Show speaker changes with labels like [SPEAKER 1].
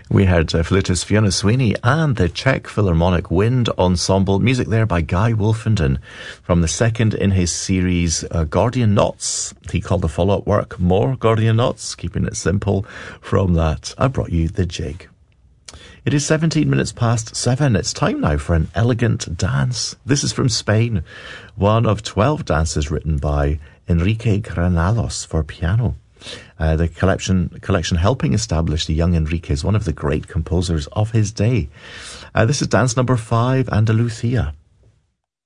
[SPEAKER 1] We heard flutist Fiona Sweeney and the Czech Philharmonic Wind Ensemble. Music there by Guy Wolfenden from the second in his series, Gordian Knots. He called the follow-up work More Gordian Knots, keeping it simple. From that, I brought you The Jig. It is 17 minutes past 7. It's time now for an elegant dance. This is from Spain, one of 12 dances written by Enrique Granados for piano. The collection helping establish the young Enrique as one of the great composers of his day. This is dance number 5, Andalucia.